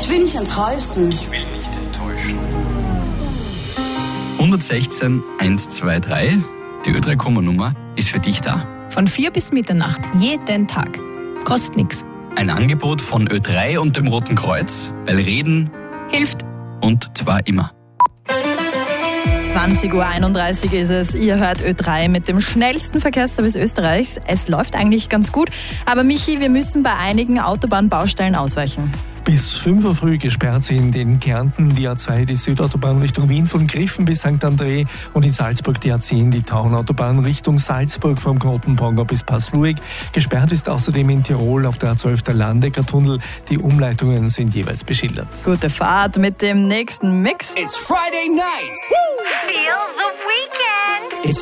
Ich will nicht enttäuschen. Ich will nicht enttäuschen. 116 123, die Ö3-Komma-Nummer, ist für dich da. Von 4 bis Mitternacht, jeden Tag. Kostet nichts. Ein Angebot von Ö3 und dem Roten Kreuz, weil Reden Hilft. und zwar immer. 20.31 Uhr ist es. Ihr hört Ö3 mit dem schnellsten Verkehrsservice Österreichs. Es läuft eigentlich ganz gut. Aber Michi, wir müssen bei einigen Autobahnbaustellen ausweichen. Bis 5 Uhr früh gesperrt sind in Kärnten die A2, die Südautobahn Richtung Wien von Griffen bis St. André und in Salzburg die A10, die Taunautobahn Richtung Salzburg vom Knotenponger bis Passluig. Gesperrt ist außerdem in Tirol auf der A12 der Landecker-Tunnel. Die Umleitungen sind jeweils beschildert. Gute Fahrt mit dem nächsten Mix. It's Friday night. Feel the weekend.